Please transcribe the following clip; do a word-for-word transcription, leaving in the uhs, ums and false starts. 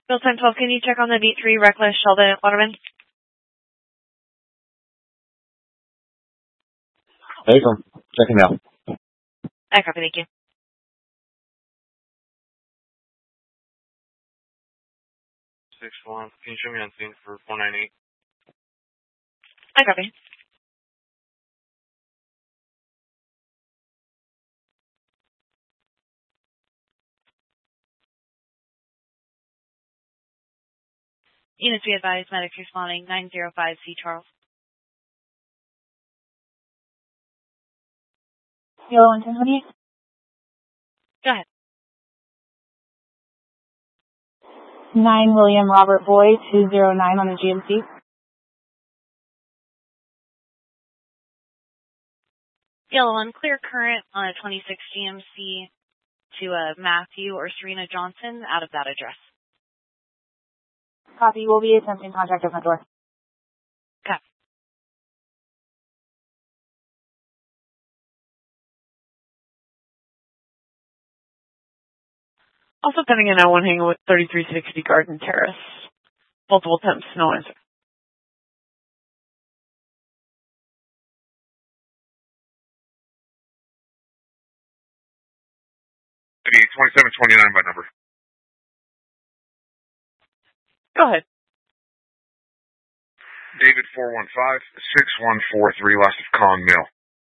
Bill ten twelve, can you check on the D three Reckless Sheldon Waterman? Hey, from checking out. I copy, thank you. six one, can you show me on scene for four nine eight? I copy. Units be advised, medics responding, nine zero five C Charles. Yellow one ten twenty-eight. Go ahead. nine William Robert Boy, two zero nine on the G M C. Yellow one, clear current on a twenty-six G M C to uh, Matthew or Serena Johnson out of that address. Copy, we'll be attempting contact at my door. Copy. Also pending an L one hanging with thirty-three sixty Garden Terrace. Multiple attempts, no answer. twenty-seven twenty-nine by number. Go ahead. David four one five, six one four three, last of Con Mill.